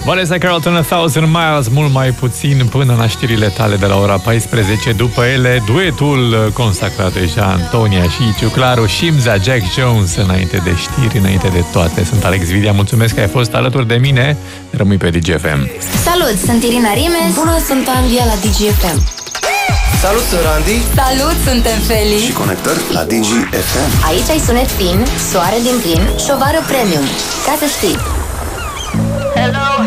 Vanessa Carlton, 1000 Miles, mult mai puțin până la știrile tale de la ora 14. După ele, duetul consacrat deja, Antonia și Iciu Claru, Shimza, Jack Jones, înainte de știri, înainte de toate. Sunt Alex Vidia, mulțumesc că ai fost alături de mine. Rămâi pe DGFM. Salut, sunt Irina Rimes. Bună, sunt Andia la DGFM. Salut, sunt Randy. Salut, suntem Feli. Și conectări la DGFM. Aici ai sunet fin, soare din plin, șovară premium. Ca să știi. Hello,